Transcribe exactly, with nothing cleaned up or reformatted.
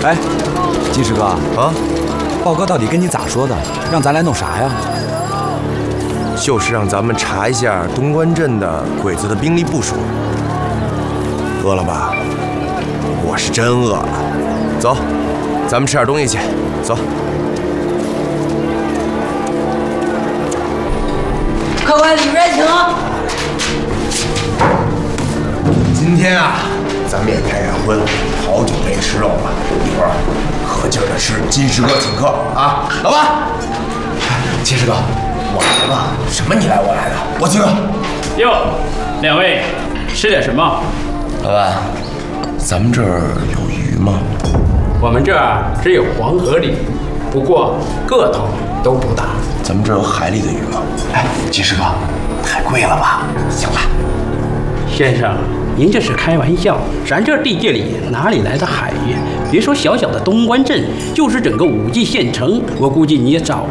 哎，金石哥啊， 豹哥到底跟你咋说的？让咱来弄啥呀？ 就是让咱们查一下东关镇的鬼子的兵力部署。饿了吧？我是真饿了。走，咱们吃点东西去。走。 客官里边请。 今天啊，咱们也开开荤，好久没吃肉了。一会儿可劲儿的吃，金石哥请客啊！老板，金石哥，我来了。什么你来我来的？我请客。 哟，两位吃点什么？ 老板，咱们这儿有鱼吗？ 我们这儿只有黄河鲤，不过个头都不大。 咱们这儿有海里的鱼吗？哎，金石哥，太贵了吧？行了， 先生，您这是开玩笑？咱这地界里哪里来的海域？别说小小的东关镇，就是整个武进县城，我估计你也找